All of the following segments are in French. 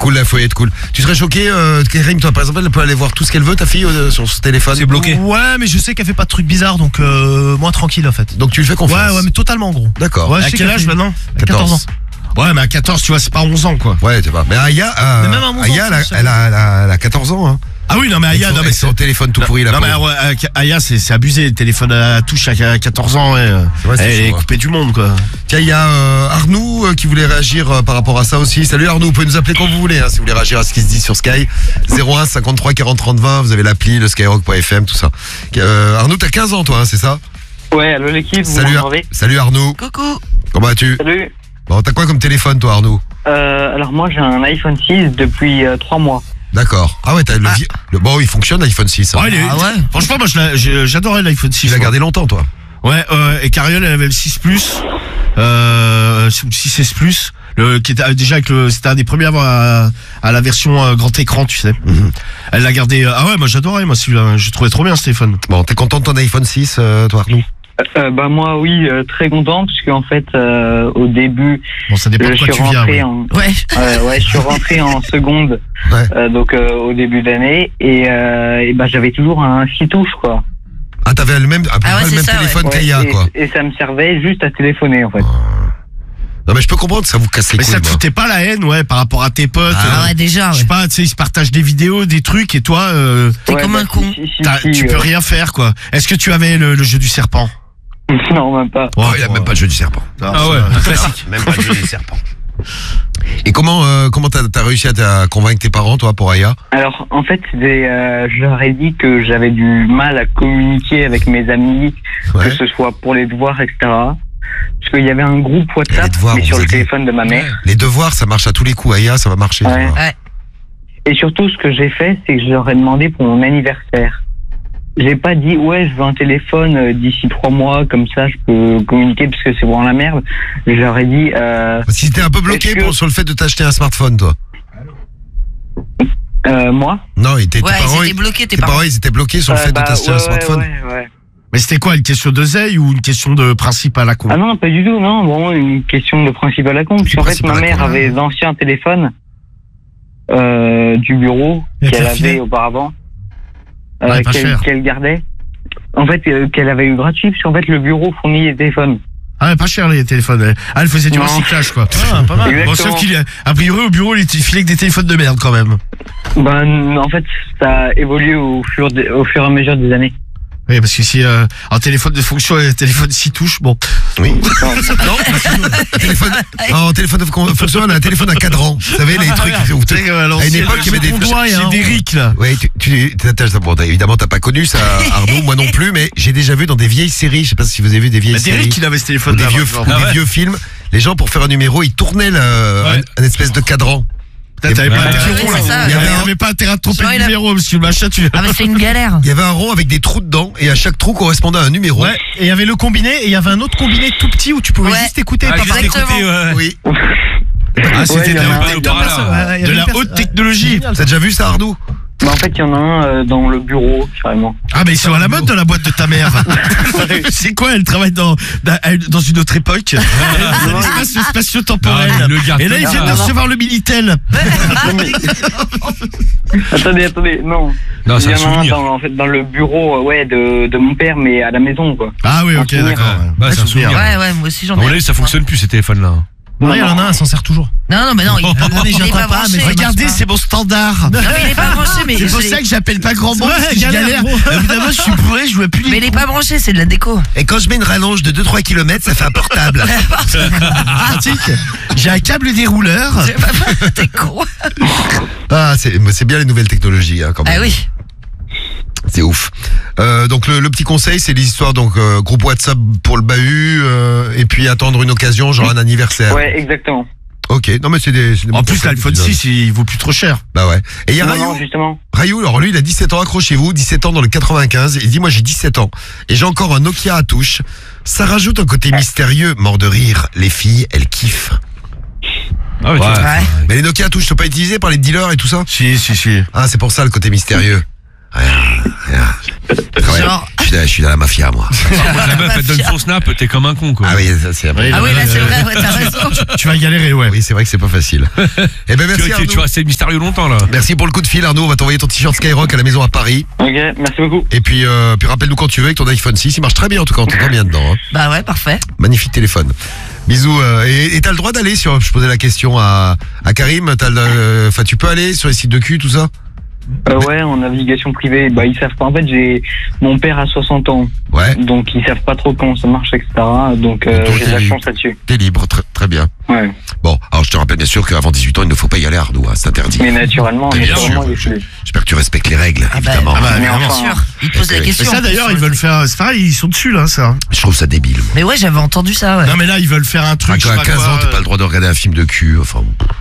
cool, là, faut être cool. Tu serais choqué, Karim, toi, par exemple, elle peut aller voir tout ce qu'elle veut, ta fille, sur son téléphone. C'est bloqué. Ouais, mais je sais qu'elle fait pas de trucs bizarres, donc moi tranquille en fait. Donc tu lui fais confiance. Ouais, mais totalement gros. D'accord. Ouais, À quel âge maintenant? 14 ans. Ouais, mais à 14, tu vois, c'est pas 11 ans, quoi. Ouais, tu vois. Mais Aya, Mais même à 11 ans, Aya, elle a 14 ans, hein. Ah oui, non, mais Aya, non, mais son téléphone tout pourri, là. Non, mais Aya, c'est abusé. Le téléphone à touche à 14 ans, ouais. Ouais, c'est Elle est chaud, hein. coupée du monde, quoi. Tiens, il y a Arnaud qui voulait réagir par rapport à ça aussi. Salut Arnaud, vous pouvez nous appeler quand vous voulez, hein, si vous voulez réagir à ce qui se dit sur Sky. 01 53 40 30 20, vous avez l'appli, le skyrock.fm, tout ça. Arnaud, t'as 15 ans, toi, hein, c'est ça? Ouais, allô l'équipe, vous m'entendez? Salut Arnaud. Coucou. Comment vas-tu? Salut. Bon, t'as quoi comme téléphone, toi, Arnaud? Alors moi j'ai un iPhone 6 depuis 3 mois. D'accord. Ah ouais, t'as bon, il fonctionne l'iPhone 6. Hein. Ouais, franchement, moi, j'adorais l'iPhone 6. Tu l'as gardé longtemps, toi? Ouais, et Cariole, elle avait le 6 Plus, 6S Plus, qui était déjà avec c'était un des premiers à la version grand écran, tu sais. Elle l'a gardé. Ah ouais, moi j'adorais, moi celui-là, je trouvais trop bien ce téléphone. Bon, t'es content de ton iPhone 6, toi, Arnaud? Bah moi oui, très content parce qu'en fait au début Bon, ça dépend de quoi tu viens. Ouais. Ouais, je suis rentré en seconde, Ouais. donc au début d'année et bah j'avais toujours un 6 touches quoi. Ah, t'avais le même, le même ça, téléphone Ouais, qu'Aya, quoi. et ça me servait juste à téléphoner en fait. Non, mais je peux comprendre que ça vous casse les Mais couilles. ça te moi. foutait pas la haine, ouais, par rapport à tes potes. Ah ouais, déjà, Je ouais. sais pas, tu sais, ils se partagent des vidéos, des trucs, et toi, T'es Ouais, comme bah, un con. tu peux rien faire, quoi. Est-ce que tu avais le jeu du serpent? Non, même pas. Oh, il a même pas le jeu du serpent. Ah ouais, classique. Même pas le jeu du serpent. Et comment t'as réussi à convaincre tes parents, toi, pour Aya? Alors, en fait, je leur ai dit que j'avais du mal à communiquer avec mes amis, Ouais. que ce soit pour les devoirs, etc. Parce qu'il y avait un groupe WhatsApp, Les devoirs, mais on sur vous a le dit. téléphone de ma mère. Les devoirs, ça marche à tous les coups. Aya, ça va marcher. tu Ouais. vois. Ouais. Et surtout, ce que j'ai fait, c'est que je leur ai demandé pour mon anniversaire. J'ai pas dit, ouais, je veux un téléphone d'ici 3 mois, comme ça, je peux communiquer, parce que c'est vraiment la merde. Je leur ai dit, Parce qu'ils étaient un peu bloqués Est-ce que- sur le fait de t'acheter un smartphone, toi. moi. Non, tes Ouais, parents, ils étaient bloqués, tes tes parents. parents, ils étaient bloqués sur le fait de t'acheter un smartphone. Ouais. Mais c'était quoi, une question d'oseille ou une question de principe à la con? Ah non, pas du tout, non, vraiment une question de principe à la con. Parce qu'en fait, Principe à ma la mère con. avait d'anciens téléphones du bureau Et qu'elle qu'elle filait. avait auparavant, Ouais, pas cher. qu'elle gardait. En fait, qu'elle avait eu gratuit, parce qu'en fait, le bureau fournit les téléphones. Ah, pas cher les téléphones. Ah, elle faisait du Non. recyclage, quoi. Ah, pas mal. Bon, sauf qu'il a priori au bureau, il filait que des téléphones de merde quand même. Ben, en fait, ça a évolué au fur et à mesure des années. Oui, parce que si un téléphone de fonction et un téléphone 6 touches, bon. Oui. Non, téléphone de fonction, on a un téléphone à cadran. Vous savez, les trucs. Tu sais, à À une époque, il y avait des J'ai des rics, là. Oui, bon, évidemment, t'as pas connu ça, Arnaud, moi non plus, mais j'ai déjà vu dans des vieilles séries, je sais pas si vous avez vu des vieilles Bah, séries. Derrick, il avait ce Ou téléphone des là. vieux, des vieux films, les gens pour faire un numéro, ils tournaient un espèce de cadran. T'avais pas Ouais, intérêt ouais, c'est ça, Il y ouais. avait pas intérêt à te tromper Sinon, de il a- numéro, monsieur le machin, tu. Ah, mais c'est une galère. Il y avait un rond avec des trous dedans, et à chaque trou correspondait à un numéro. Ouais, et il y avait le combiné, et il y avait un autre combiné tout petit où tu pouvais Ouais. juste écouter. Ah, pas parler. exactement. Oui. Ah, c'était il y en a un. de la haute technologie. T'as déjà vu ça, Arnaud? Mais en fait, il y en a un dans le bureau, carrément. Ah, mais ils sont à la mode dans la boîte de ta mère. C'est quoi, elle travaille dans une autre époque. Dans l'espace spatio-temporel. Ah, le gars. Et là, il vient de recevoir le Minitel. Attendez, non. Non, Il c'est y un en a un souvenir. dans le bureau de mon père, mais à la maison, quoi. Ah oui, Un ok, souvenir. d'accord. Bah, c'est un souvenir. souvenir. Ouais, moi aussi j'en À mon ai. avis, ça fonctionne plus ces téléphones-là. Non, il y en a un, s'en sert toujours. Non, mais non, il mais il est j'entends pas pas, mais branché. Regardez, c'est mon standard. Non, mais il est pas branché, mais. C'est pour je ça l'ai- que j'appelle pas grand monde, Ouais, parce que je galère, galère. gros. Évidemment, je suis bourré, je vois plus les Mais il est pas branché, c'est de la déco. Et quand je mets une rallonge de 2-3 km, ça fait un portable. pratique. J'ai un câble dérouleur. T'es con. Ah, c'est bien les nouvelles technologies, hein, quand même. Ah oui. C'est ouf. Donc le petit conseil, c'est l'histoire donc groupe WhatsApp pour le bahut et puis attendre une occasion, genre un anniversaire. Ouais, exactement. Ok. Non mais c'est des En bons plus, conseils l'iPhone que tu donnes. 6, il vaut plus trop cher. Bah ouais. Et il y a Non, Rayou. non, justement. Rayou, alors lui, il a 17 ans, accrochez-vous, 17 ans dans le 95. Il dit, moi j'ai 17 ans et j'ai encore un Nokia à touche. Ça rajoute un côté mystérieux, mort de rire. Les filles, elles kiffent. Ah ouais, Ouais. Mais les Nokia à touche sont pas utilisés par les dealers et tout ça? Si. Ah, c'est pour ça le côté mystérieux. Rien. Ouais, Genre. je suis dans la mafia, moi. La meuf, elle te donne son snap, t'es comme un con, quoi. Ah oui, ça, c'est après. Ah oui, là, c'est vrai, ouais, t'as raison. Tu vas galérer, ouais. Oui, c'est vrai que c'est pas facile. Eh ben, merci, Arnaud. Tu vas rester mystérieux longtemps, là. Merci pour le coup de fil, Arnaud. On va t'envoyer ton t-shirt Skyrock à la maison à Paris. Ok, merci beaucoup. Et puis rappelle-nous quand tu veux avec ton iPhone 6. Il marche très bien, en tout cas. On t'entend bien dedans. Hein. Bah ouais, parfait. Magnifique téléphone. Bisous. Et t'as le droit d'aller sur. Je posais la question à Karim. Enfin, tu peux aller sur les sites de cul, tout ça? Ouais, en navigation privée, bah ils savent pas. En fait, mon père a 60 ans, Ouais. donc ils savent pas trop comment ça marche, etc. Donc Donc, j'ai de la chance là-dessus. T'es libre, très bien. Ouais. Bon, alors je te rappelle bien sûr qu'avant 18 ans, il ne faut pas y aller, Arnaud. Hein, c'est interdit. Mais naturellement, Bien sûr. il faut. J'espère que tu respectes les règles, Ah bah, évidemment. Ah bah, Mais évidemment. Bien enfin, sûr. Ils te posent la Mais Mais question. ça d'ailleurs, ils veulent faire. C'est pareil, ils sont dessus là, ça. Je trouve ça débile. moi. Mais ouais, j'avais entendu ça, ouais. Non mais là, ils veulent faire un truc. je sais À pas 15 quoi, ans, t'as pas le droit de regarder un film de cul. Enfin.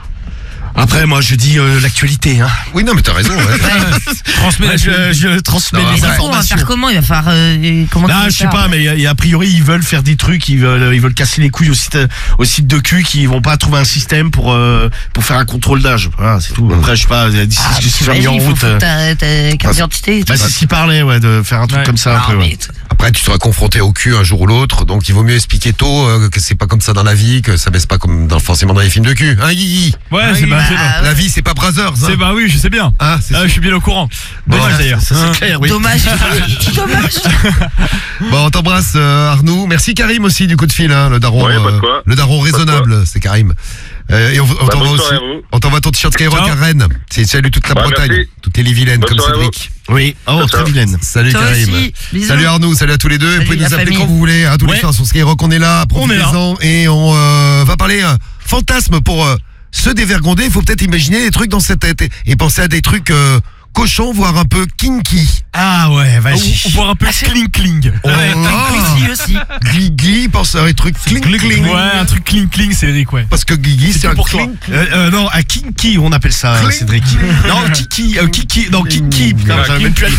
Après, moi, je dis l'actualité. Hein. Oui, non, mais t'as raison. Ouais. Transmets la Je transmets Non, les Mais du coup, on va informations. faire comment? Il va faire comment tu Là, veux je sais faire pas, mais a priori, ils veulent faire des trucs, ils veulent casser les couilles au site de cul, qui vont pas trouver un système pour faire un contrôle d'âge. Voilà, c'est tout. Après, je sais pas, d'ici Ah, ce qui sera mis t'imagines, en il faut route. foutre ta carte d'identité et tout. Bah, c'est ce qu'ils parlaient, ouais, de faire un truc comme ça un Non, peu. Ouais. mais Après, tu seras confronté au cul un jour ou l'autre, donc il vaut mieux expliquer tôt que c'est pas comme ça dans la vie, que ça baisse pas comme forcément dans les films de cul. Hein, Guigui? Ouais, oui, c'est bah, pas. La vie, c'est pas Brothers. Hein. C'est bah oui, je sais bien. Ah, c'est Je suis bien au courant. Dommage Bon, d'ailleurs. Ça, c'est clair, oui. dommage. Dommage. Bon, on t'embrasse, Arnaud. Merci Karim aussi du coup de fil, hein, le daron, Ouais, pas de quoi. le daron Pas de raisonnable, c'est Karim. Et on t'envoie bonne aussi, soirée à vous. on t'envoie ton t-shirt Skyrock Ciao. à Rennes. C'est salut toute la Ouais, Bretagne, merci. toutes les vilaines Bonne comme soirée à Cédric. Oui, oh, Ciao, très ciao. vilaine. Salut Toi Karim. aussi. Bisous. Salut Arnaud, salut à tous les deux. Vous pouvez Salut, nous la appeler famille. quand vous voulez, hein, tous les Ouais. soirs sur Skyrock, on est là, On est là. profitez-en. Et on va parler fantasme pour se dévergonder. Il faut peut-être imaginer des trucs dans cette tête et penser à des trucs cochons, voire un peu kinky. Ah ouais, vas-y. Ou voir un peu cling cling. Oh là Ici aussi. Guigui pense à des trucs cling cling. Ouais, un truc cling cling, c'est Eric, ouais. Parce que Guigui, c'est un pour toi. cling. Non, à Kinky, on appelle ça, Cling. Cédric. Non, Kiki, non, Kinky. Putain, j'arrive même plus à le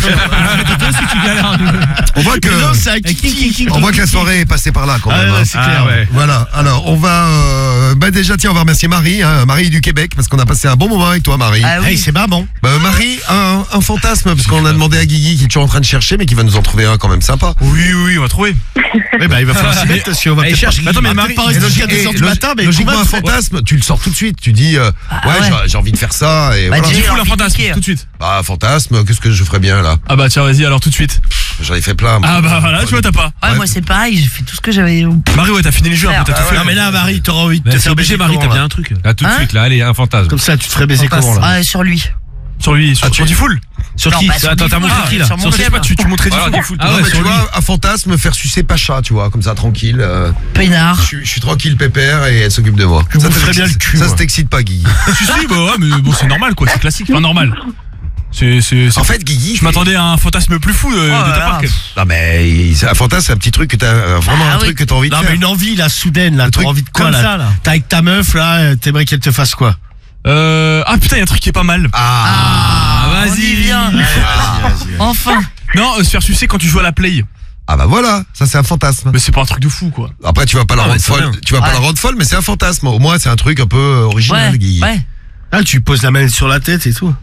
On voit que, Mais non, c'est à Kiki. on voit que la soirée est passée par là quand Ah, même. ouais, hein. c'est clair. Ah ouais. Voilà, alors on va déjà tiens on va remercier Marie, hein, Marie du Québec, parce qu'on a passé un bon moment avec toi Marie. Ah Hey, oui. c'est bon. Marie a un fantasme, parce qu'on a demandé à Guigui qui est toujours en train de chercher, mais qui va nous en trouver un quand même sympa. Oui, on va trouver. Oui, bah, il va falloir s'y mettre, parce qu'on va Allez, peut-être cherche. pas- Attends, mais on va Marie- peut-être pas rester jusqu'à 2h du matin, mais logiquement on un va- fantasme, tu le sors tout de suite, tu dis ouais, ouais. j'ai envie de faire ça, et Bah, voilà. dis- Dis fou envie la de fantasme, niquer. tout de suite. Bah fantasme, qu'est-ce que je ferais bien là? Ah bah tiens, vas-y, alors tout de suite. J'en ai fait plein. moi. Ah bah voilà, tu vois, t'as pas. Ouais, moi c'est pareil, j'ai fait tout ce que j'avais. Marie, ouais, t'as fini les jeux un peu, t'as tout fait. Non, mais là, Marie, t'auras envie de Mais te c'est faire obligé, baiser Marie, t'as comment, bien là un truc. Là, tout de Hein suite, là, allez, un fantasme. Comme ça, tu te ferais baiser comment, là Sur lui. Sur lui, sur du full. Sur Non, qui pas sur Attends, du t'as full, montré qui là sur mon Sur je sais pas, chef. tu montrais du Voilà, full. du full. Ah Non, ouais, mais tu sur lui. vois, un fantasme, faire sucer Pacha, tu vois, comme ça, tranquille. Peinard. Je suis tranquille, pépère, et elle s'occupe de moi. Je Ça vous te- ferais bien le cul, Ça moi. t'excite pas, Guigui. Si, bah ouais, mais bon, c'est normal, quoi, c'est classique. Enfin, normal. C'est. En fait, Guigui. Je m'attendais à un fantasme plus fou de ta là part. là. Non, mais un fantasme, c'est un petit truc que t'as vraiment Ah un oui. truc que t'as envie de Non, faire. mais une envie, là, soudaine, là, truc t'as envie de quoi, comme là ça, là. T'es avec ta meuf, là, t'aimerais qu'elle te fasse quoi Ah putain, il y a un truc qui est pas mal. Ah, vas-y. on y vient. Enfin. Non, se faire sucer quand tu joues à la play. Ah bah voilà, ça c'est un fantasme. Mais c'est pas un truc de fou, quoi. Après tu vas pas la Ah, rendre mais c'est folle, bien. tu vas pas Ouais. la rendre folle, mais c'est un fantasme. Au moins c'est un truc un peu original, Ouais. Guigui. Ouais. Ah, tu poses la main sur la tête et tout.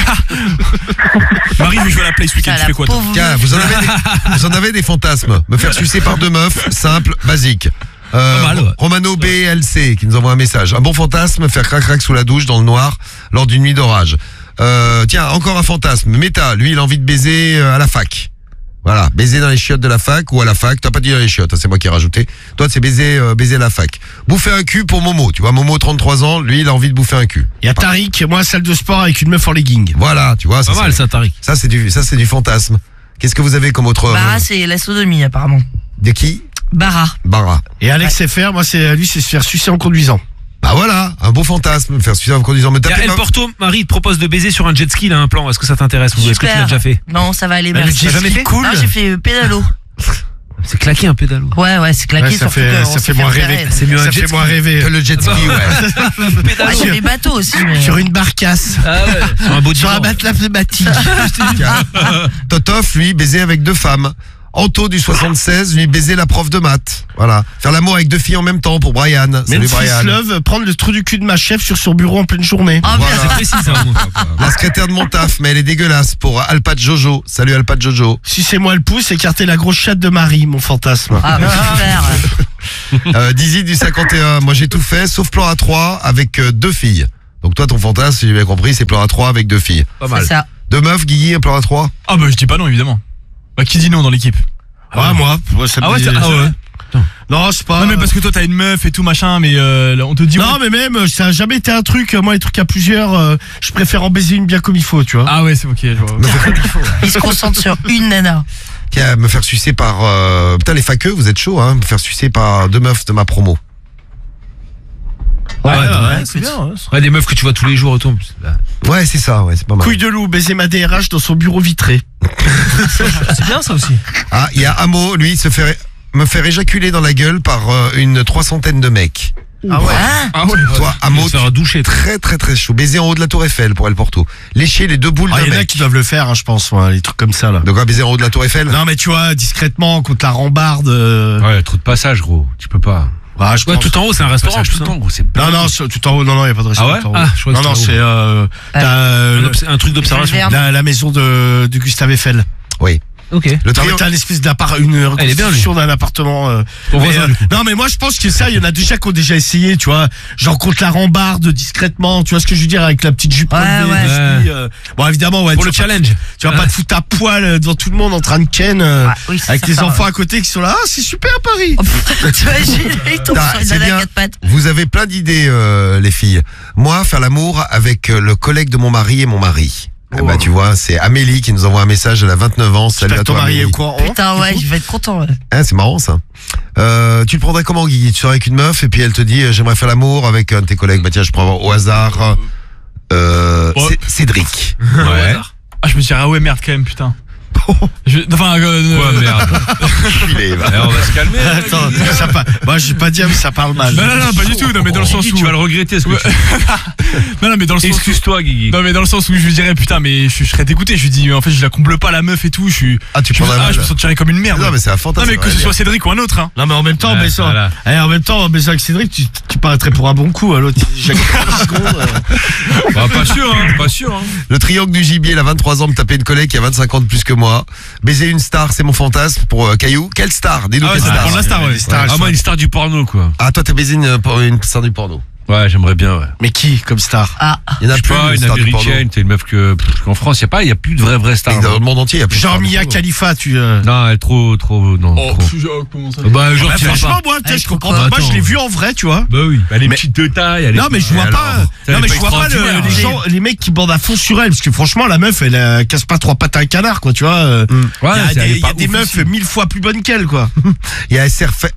Marie, je vais jouer à la play ce week-end, Putain, tu la fais quoi, toi pauvre Tiens, meuf. vous en avez des fantasmes. Me faire sucer par deux meufs, simple, basique. mal, ouais. Romano BLC qui nous envoie un message. Un bon fantasme, faire crac-crac sous la douche dans le noir lors d'une nuit d'orage. Tiens, encore un fantasme. Méta, lui, il a envie de baiser à la fac. Voilà, baiser dans les chiottes de la fac ou à la fac. T'as pas dit dans les chiottes, hein, c'est moi qui ai rajouté. Toi, c'est baiser à la fac. Bouffer un cul pour Momo. Tu vois, Momo, 33 ans, lui, il a envie de bouffer un cul. Il y a Tariq, moi, salle de sport avec une meuf en legging. Voilà, tu vois. Pas mal, ça, Tariq. Ça, c'est du fantasme. Qu'est-ce que vous avez comme autre... Bara, c'est la sodomie apparemment. de qui? Bara. Bara. Et Alex FR, moi, lui, c'est se faire sucer en conduisant. Bah voilà, un beau fantasme, faire suivre en conduisant. Me Il y a taper El ma- Porto, Marie te propose de baiser sur un jet ski, là, un plan. Est-ce que ça t'intéresse ou est-ce que tu l'as déjà fait? Non, ça va aller, Bah, le merci. jet jamais ski, fait cool. Non, j'ai fait pédalo. C'est claqué un pédalo. Ouais, c'est claqué. Ouais, ça surtout fait, qu'on ça s'est fait moins repérer, rêver. donc. C'est mieux un Ça jet fait moins que rêver. le jet ski, ouais. Ah, j'ai les bateaux aussi. Mais... Sur une barcasse. Ah ouais. Sur un beau Sur un matelas pneumatique. Tiens. Totof, lui, baiser avec deux femmes. Anto du 76, lui baiser la prof de maths. Voilà. Faire l'amour avec 2 filles en même temps pour Brian. Salut Memphis Brian. Love, prendre le trou du cul de ma chef sur son bureau en pleine journée. Ah, Voilà. C'est précis ça. au moins. La secrétaire de mon taf, mais elle est dégueulasse pour Alpat Jojo. Salut Alpat Jojo. Si c'est moi le pouce, écarter la grosse chatte de Marie, mon fantasme. Ah, super. Dizzy du 51, moi j'ai tout fait sauf plan A3 avec 2 filles. Donc toi ton fantasme, si j'ai bien compris, c'est plan A3 avec 2 filles. Pas C'est mal. ça. 2 meufs, Guigui, un plan A3. Ah bah je dis pas non évidemment. Bah qui dit non dans l'équipe? Ah, moi, ça me Ah ouais, dit- ah ouais. Non, c'est pas. Non mais parce que toi t'as une meuf et tout machin, mais là, on te dit Non, mais même, ça a jamais été un truc. Moi, les trucs à plusieurs, je préfère en baiser une bien comme il faut, tu vois. Ah ouais c'est ok, je vois. Il se concentre sur une nana. Tiens, me faire sucer par... Putain les faqueux, vous êtes chaud, hein. Me faire sucer par 2 meufs de ma promo. c'est bien. Ouais. Ouais, des meufs que tu vois tous les jours et tout. en plus. Bah, Ouais, c'est ça, ouais, c'est pas mal. Couille de loup, baiser ma DRH dans son bureau vitré. C'est bien ça aussi. Ah, il y a Amo, lui, me faire éjaculer dans la gueule par une 300 de mecs. Ah ouais. Hein? Ah ouais. Toi, il Amo, va se faire doucher. très très très chaud. Baiser en haut de la tour Eiffel pour El Porto. Lécher les 2 boules Ah, d'un il y en a mec. qui doivent le faire, hein, je pense, ouais, les trucs comme ça, là. De quoi baiser en haut de la tour Eiffel? Non, mais tu vois, discrètement, contre la rambarde. Ouais, trop de passage, gros. Tu peux pas. Ah, je Ouais, pense. tout en haut, c'est un restaurant. Passage tout tout en haut, gros. C'est Non, non, tout en haut, non, il n'y a pas de restaurant. Ah ouais tout en haut. Ah, je crois que non, non, c'était c'est un truc d'observation. la maison de Gustave Eiffel. Oui. Ok. Le Non, mais triangle. t'as une espèce d'appart, une Elle est bien, reconstruction d'un appartement. Ton Mais, voisin, du coup. non, mais moi, je pense que ça, il y en a déjà qui ont déjà essayé, tu vois. Genre contre la rambarde, discrètement, tu vois ce que je veux dire, avec la petite jupe Ouais, relevée, ouais. dessus, Bon, évidemment, ouais. Pour tu le vas pas- challenge. Tu vas pas te foutre à poil devant tout le monde en train de ken, Ah, oui, c'est avec ça, tes ça, enfants ouais. à côté qui sont là. Ah, c'est super, Paris. Oh, tu imagines, il tombe Ah, sur une c'est nana à bien. 4 pattes. Vous avez plein d'idées, les filles. Moi, faire l'amour avec le collègue de mon mari et mon mari. Eh ben, tu vois, c'est Amélie qui nous envoie un message, elle a 29 ans. Salut J'espère à que ton toi, mari est Amélie. au courant. Putain, ouais, je vais être content. Ouais. Ah, c'est marrant, ça. Tu le prendrais comment, Guigui? Tu serais avec une meuf et puis elle te dit, j'aimerais faire l'amour avec un de tes collègues. Bah, tiens, je prends au hasard, Cédric. Ouais. Ah je me dirais ah ouais merde quand même putain. Enfin Ouais, merde. Filé, va. Alors, on va se calmer. Attends, ça moi, je vais pas dire, mais ça parle mal. non pas du tout, non mais dans le sens Guigui, où tu vas le regretter, ce que tu non mais dans le sens où... Excuse-toi, Guigui. Non mais dans le sens où je lui dirais putain mais je serais dégoûté, je lui dis mais en fait je la comble pas la meuf et tout, je suis Ah, tu prendrais je me mal. sentirais comme une merde. Non, mais c'est un fantasme. Non mais que ce ouais, soit Cédric ou un autre hein. Non, mais en même temps, Ouais, mais ça, voilà. en même temps, mais ça avec Cédric, tu paraîtrais pour un bon coup, à l'autre, Jacques, 30 secondes. Bah, pas sûr, hein. Pas sûr, hein. Le triangle du gibier, il a 23 ans, me taper une collègue qui a 25 ans de plus que moi. Baiser une star, c'est mon fantasme pour Caillou. Quelle star? Dis-nous Ah ouais, quelle ça star. dépend de la star, ouais. Les stars, elles Ah, sont- moi, une star du porno, quoi. Ah, toi, t'as baisé une star du porno. Ouais, j'aimerais bien, ouais. Mais qui, comme star? Ah, Il y en a Je sais plus, pas, une une star du porno. américaine, t'es une meuf qu'en France, il y a plus de vraies stars. Et dans le monde entier, il y a plus de Genre stars du Mia porno. Khalifa, tu. Non, elle est trop, non. Oh, trop. comment ça? Bah, genre, Bah, tu vas franchement, pas. moi, Allez, je comprends pourquoi pas. Moi, je l'ai Attends. vu en vrai, tu vois. Bah oui, elle est Mais- petite de taille, elle est. Non, mais je vois alors, pas. ça, Non, elle mais est je pas vois pas extraordinaire. les mecs qui bandent à fond sur elle, parce que franchement, la meuf, elle casse pas 3 pattes à un canard, quoi, tu vois. Ouais, Il y a elle est des, pas des ouf meufs aussi. 1000 fois plus bonnes qu'elle, quoi. Il y a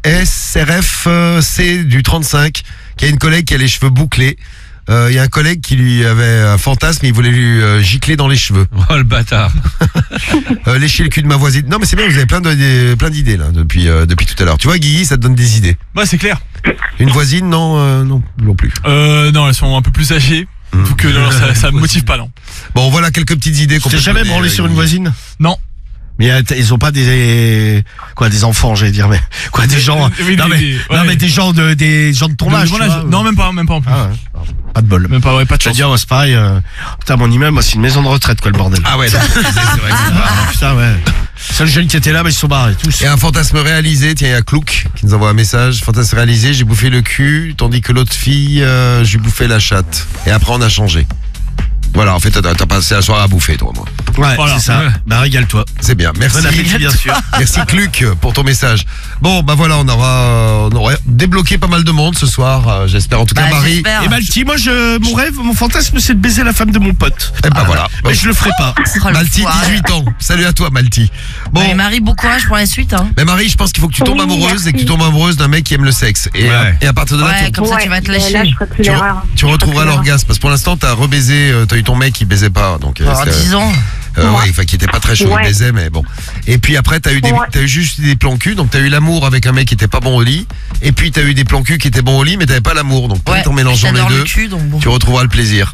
SRFC du 35 qui a une collègue qui a les cheveux bouclés. Il y a un collègue qui lui avait un fantasme, il voulait lui gicler dans les cheveux. Oh, le bâtard. Lécher le cul de ma voisine. Non mais c'est bien, vous avez plein d'idées là depuis tout à l'heure. Tu vois Guigui, ça te donne des idées. Ouais c'est clair. Une voisine, non plus. Non elles sont un peu plus âgées. Donc non, ça me motive pas non. Bon voilà quelques petites idées qu'on Tu peut t'es jamais donner, branlé sur une Guigui. voisine? Non. Mais ils ont pas des enfants, j'allais dire, mais quoi, des gens. Oui, non, mais des gens de ton âge. tu vois. Non même pas en plus. Ah ouais, pardon. Pas de bol. Même pas, ouais, pas de Je veux chance. dire, moi, c'est pareil. Putain, mon immeuble, moi, c'est une maison de retraite, quoi, le bordel. Ah ouais, non, c'est vrai. Putain, ouais. Seuls jeunes qui étaient là, ils se sont barrés, tous. Et un fantasme réalisé, tiens, il y a Clouk qui nous envoie un message. Fantasme réalisé, j'ai bouffé le cul, tandis que l'autre fille, j'ai bouffé la chatte. Et après, on a changé. Voilà, en fait, t'as passé la soirée à bouffer, toi, moi. Ouais, Voilà. c'est ça. Ouais. Bah, régale-toi. C'est bien. Merci. Bon appétit, bien sûr. Merci Cluc pour ton message. Bon, bah voilà, on aurait débloqué pas mal de monde ce soir. J'espère en tout cas, bah, Marie. j'espère. Et Malti, moi, mon rêve, mon fantasme, c'est de baiser la femme de mon pote. Et bah voilà. Mais je le ferai pas. Oh, le Malti, foiré. 18 ans. Salut à toi, Malti. Bon, Ouais, Marie, bon courage pour la suite. Hein. mais Marie, je pense qu'il faut que tu tombes Oui, amoureuse merci. et que tu tombes amoureuse d'un mec qui aime le sexe. Ouais. Et à partir de là, Ouais, comme ça tu vas te lâcher. Là, je ferai plus tu, l'erreur. tu retrouveras l'orgasme. Parce que pour l'instant, t'as rebaisé, t'as eu ton mec qui baisait pas. Donc, Pendant 10 ans. ouais, enfin, qui était pas très chaud, il Ouais. baisait, mais bon. Et puis après, t'as eu Ouais. t'as eu juste des plans cul. Donc, t'as eu l'amour avec un mec qui était pas bon au lit. Et puis, t'as eu des plans cul qui étaient bons au lit, mais t'avais pas l'amour. Donc, Ouais, en mélangeant les j'adore deux, le cul, donc bon. tu retrouveras le plaisir.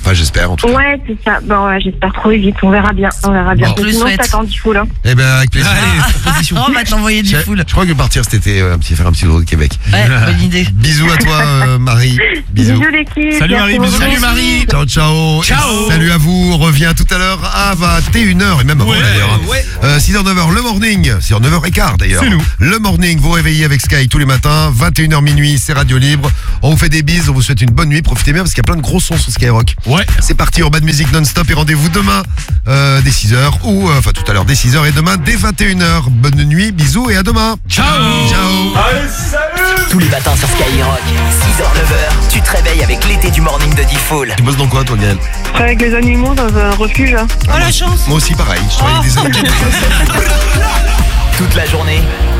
Enfin, j'espère en tout cas. Ouais, c'est ça. Bon, ouais, j'espère trouver vite. On verra bien. Bon, je le Sinon, souhaite. je t'attends du full. Hein. Eh ben, avec plaisir. On va t'envoyer du full. Je crois que partir cet été, faire un petit tour de Québec. Ouais, bonne idée. Bisous à toi, Marie. Bisous. Bisous l'équipe. Salut, Marie, Merci bisous. beaucoup. Salut Marie. Ciao, ciao. Ciao. Et salut à vous. On revient tout à l'heure à 21h et même avant d'ailleurs. 6h, 9h, le morning. 6h, 9h15 d'ailleurs. C'est nous. Le morning, vous réveillez avec Sky tous les matins. 21h minuit, c'est Radio Libre. On vous fait des bises, on vous souhaite une bonne nuit. Profitez bien parce qu'il y a plein de gros sons sur Skyrock. Ouais. C'est parti, Urban Music non-stop et rendez-vous demain dès 6h ou enfin tout à l'heure dès 6h et demain dès 21h. Bonne nuit, bisous et à demain. Ciao. Ciao. Tous les matins sur Skyrock, 6h, 9h, tu te réveilles avec l'été du morning de Diffoul. Tu bosses dans quoi toi, Gaël? Je travaille avec les animaux dans un refuge. Oh la chance. Moi aussi pareil, je travaille avec des animaux. Toute la journée,